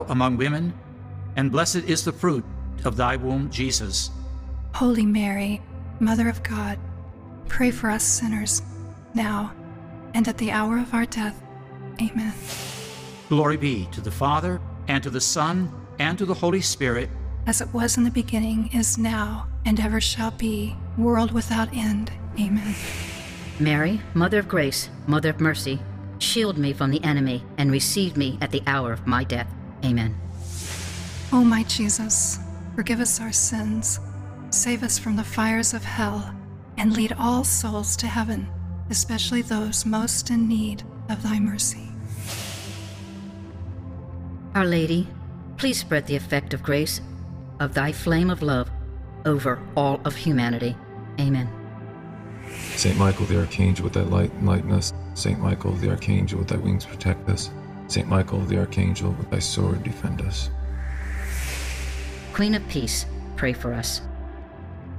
among women, and blessed is the fruit of thy womb, Jesus. Holy Mary, Mother of God, pray for us sinners, now and at the hour of our death. Amen. Glory be to the Father, and to the Son, and to the Holy Spirit, as it was in the beginning, is now, and ever shall be, world without end. Amen. Mary, Mother of Grace, Mother of Mercy, shield me from the enemy, and receive me at the hour of my death. Amen. O my Jesus, forgive us our sins, save us from the fires of hell, and lead all souls to heaven, especially those most in need of thy mercy. Our Lady, please spread the effect of grace, of thy flame of love, over all of humanity. Amen. Saint Michael the Archangel, with thy light enlighten us. Saint Michael the Archangel, with thy wings protect us. Saint Michael the Archangel, with thy sword defend us. Queen of Peace, pray for us.